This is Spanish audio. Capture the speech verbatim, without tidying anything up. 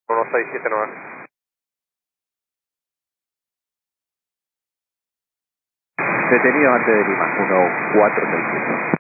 uno seis siete nueve. Detenido antes de Lima, uno cuatro seis siete.